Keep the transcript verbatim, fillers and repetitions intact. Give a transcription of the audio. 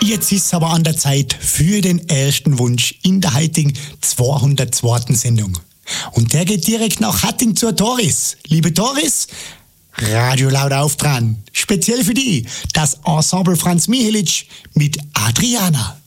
Jetzt ist es aber an der Zeit für den ersten Wunsch in der heutigen zweihundertzweiten Sendung. Und der geht direkt nach Hatting zur Doris. Liebe Doris, Radio laut auf dran. Speziell für die, das Ensemble Franz Mihelic mit Adriana.